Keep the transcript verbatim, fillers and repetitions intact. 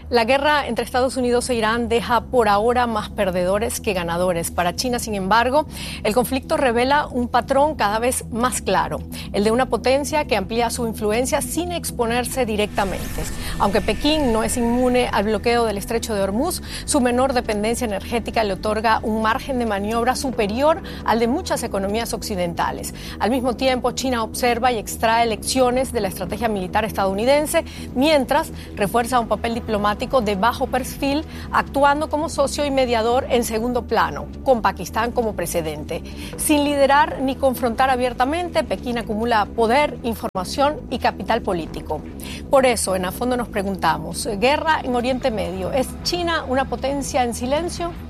La guerra entre Estados Unidos e Irán deja por ahora más perdedores que ganadores. Para China, sin embargo, el conflicto revela un patrón cada vez más claro, el de una potencia que amplía su influencia sin exponerse directamente. Aunque Pekín no es inmune al bloqueo del estrecho de Hormuz, su menor dependencia energética le otorga un margen de maniobra superior al de muchas economías occidentales. Al mismo tiempo, China observa y extrae lecciones de la estrategia militar estadounidense, mientras refuerza un papel diplomático de bajo perfil, actuando como socio y mediador en segundo plano, con Pakistán como precedente. Sin liderar ni confrontar abiertamente, Pekín acumula poder, información y capital político. Por eso, en A Fondo nos preguntamos, ¿guerra en Oriente Medio? ¿Es China una potencia en silencio?